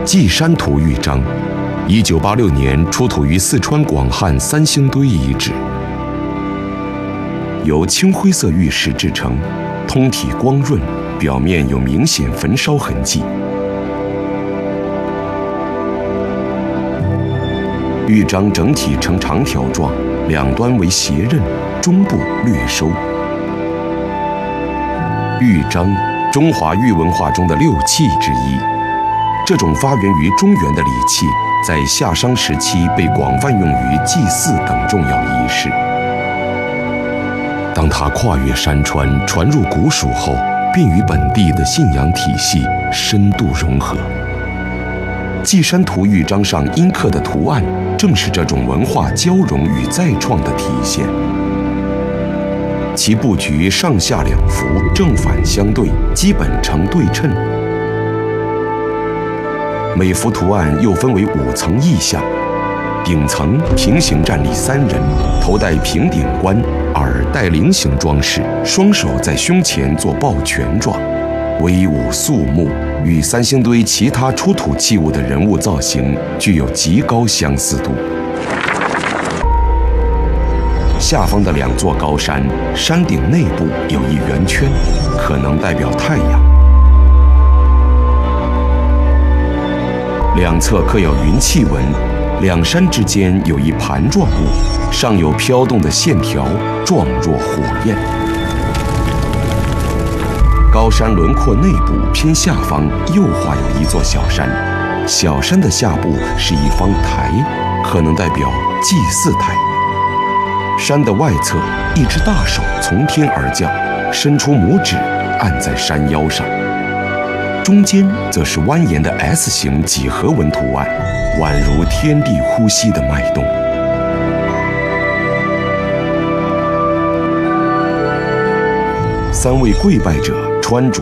稷山图玉章，1986年出土于四川广汉三星堆遗址，由青灰色玉石制成，通体光润，表面有明显焚烧痕迹。玉章整体呈长条状，两端为斜刃，中部略收。玉章，中华玉文化中的六器之一。这种发源于中原的礼器，在夏商时期被广泛用于祭祀等重要仪式。当它跨越山川，传入古蜀后，便与本地的信仰体系深度融合。稷山图玉章上阴刻的图案，正是这种文化交融与再创的体现。其布局上下两幅正反相对，基本成对称。每幅图案又分为5层意象，顶层平行站立3人，头戴平顶冠，耳戴菱形装饰，双手在胸前做抱拳状，威武肃穆，与三星堆其他出土器物的人物造型具有极高相似度。下方的2座高山，山顶内部有一圆圈，可能代表太阳。两侧刻有云气纹，两山之间有一盘状物，上有飘动的线条，状若火焰。高山轮廓内部偏下方右画有一座小山，小山的下部是一方台，可能代表祭祀台。山的外侧，一只大手从天而降，伸出拇指按在山腰上。中间则是蜿蜒的 S 型几何纹图案，宛如天地呼吸的脉动。3位跪拜者穿着